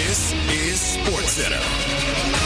This is SportsCenter.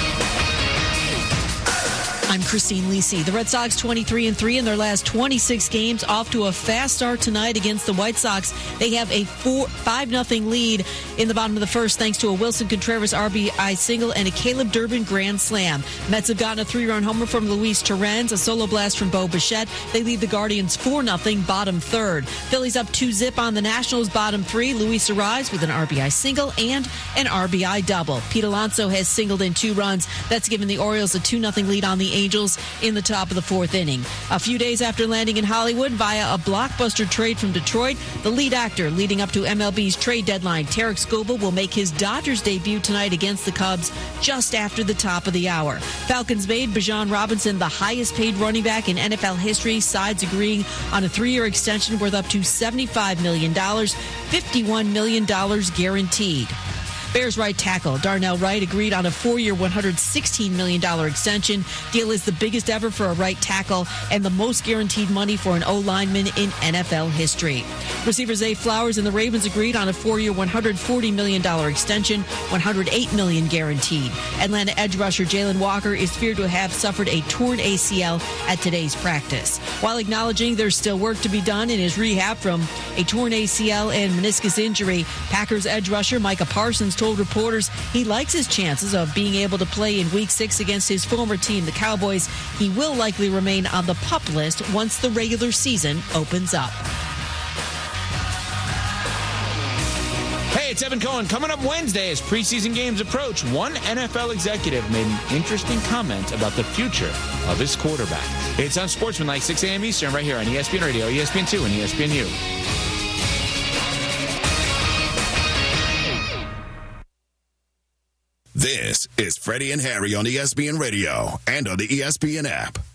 I'm Christine Lisi. The Red Sox 23-3 in their last 26 games, off to a fast start tonight against the White Sox. They have a 5-0 lead in the bottom of the first thanks to a Wilson Contreras RBI single and a Caleb Durbin grand slam. Mets have gotten a 3-run homer from Luis Torrens, a solo blast from Bo Bichette. They lead the Guardians 4-0 bottom third. Phillies up 2-0 on the Nationals bottom three. Luis Arraez with an RBI single and an RBI double. Pete Alonso has singled in 2 runs. That's given the Orioles a 2-0 lead on the Angels in the top of the fourth inning. A few days after landing in Hollywood via a blockbuster trade from Detroit, the lead actor leading up to MLB's trade deadline, Tarek Skubal, will make his Dodgers debut tonight against the Cubs just after the top of the hour. Falcons made Bijan Robinson the highest paid running back in NFL history, sides agreeing on a 3-year extension worth up to $75 million, $51 million guaranteed. Bears right tackle Darnell Wright agreed on a 4-year, $116 million extension. Deal is the biggest ever for a right tackle and the most guaranteed money for an O-lineman in NFL history. Receiver Zay Flowers and the Ravens agreed on a 4-year, $140 million extension, $108 million guaranteed. Atlanta edge rusher Jalen Walker is feared to have suffered a torn ACL at today's practice. While acknowledging there's still work to be done in his rehab from a torn ACL and meniscus injury, Packers edge rusher Micah Parsons told reporters he likes his chances of being able to play in Week 6 against his former team, the Cowboys. He will likely remain on the PUP list once the regular season opens up. Hey, it's Evan Cohen. Coming up Wednesday as preseason games approach, one NFL executive made an interesting comment about the future of his quarterback. It's on Sportsmanlike, 6 a.m. Eastern, right here on ESPN Radio, ESPN2, and ESPNU. This is Freddie and Harry on ESPN Radio and on the ESPN app.